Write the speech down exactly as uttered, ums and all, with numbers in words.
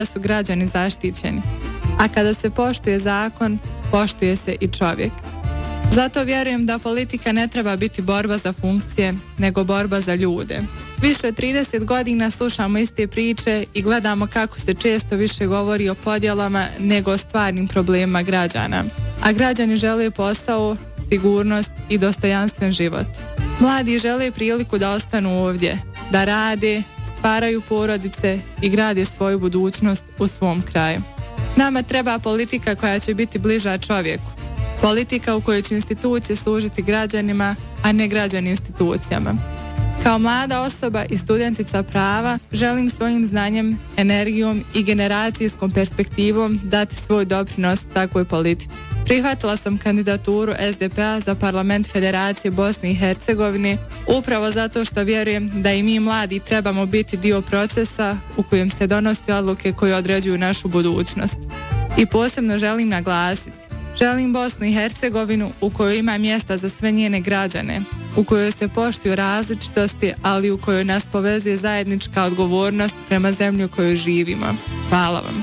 su građani zaštićeni. A kada se poštuje zakon, poštuje se i čovjek. Zato vjerujem da politika ne treba biti borba za funkcije, nego borba za ljude. Više od trideset godina slušamo iste priče i gledamo kako se često više govori o podjelama nego o stvarnim problemima građana. A građani žele posao, sigurnost i dostojanstven život. Mladi žele priliku da ostanu ovdje, da rade, stvaraju porodice i grade svoju budućnost u svom kraju. Nama treba politika koja će biti bliža čovjeku. Politika u kojoj će institucije služiti građanima, a ne građani institucijama. Kao mlada osoba i studentica prava želim svojim znanjem, energijom i generacijskom perspektivom dati svoj doprinos takvoj politici. Prihvatila sam kandidaturu S D P-a za parlament Federacije Bosne i Hercegovine upravo zato što vjerujem da i mi mladi trebamo biti dio procesa u kojem se donose odluke koje određuju našu budućnost. I posebno želim naglasiti, želim Bosnu i Hercegovinu u kojoj ima mjesta za sve njene građane, u kojoj se poštuju različitosti, ali u kojoj nas povezuje zajednička odgovornost prema zemlji u kojoj živimo. Hvala vam.